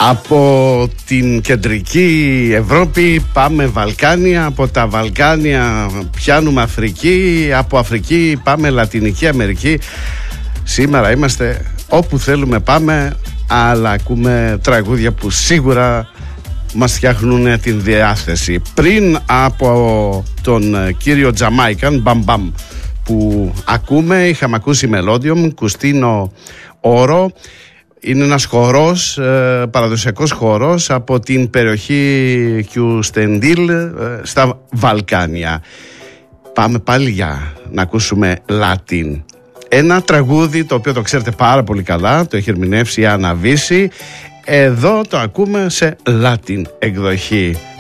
Από την κεντρική Ευρώπη πάμε Βαλκάνια, από τα Βαλκάνια πιάνουμε Αφρική, από Αφρική πάμε Λατινική Αμερική. Σήμερα είμαστε όπου θέλουμε πάμε, αλλά ακούμε τραγούδια που σίγουρα μας φτιάχνουν την διάθεση. Πριν από τον κύριο Τζαμάικαν, Μπαμ Μπαμ, που ακούμε, είχαμε ακούσει Μελόντιουμ, Κουστίνο Όρο. Είναι ένας χορός, παραδοσιακός χορός από την περιοχή Κιουστεντήλ στα Βαλκάνια. Πάμε πάλι για να ακούσουμε Λάτιν. Ένα τραγούδι το οποίο το ξέρετε πάρα πολύ καλά, το έχει ερμηνεύσει η Άννα Βύση. Εδώ το ακούμε σε Λάτιν εκδοχή.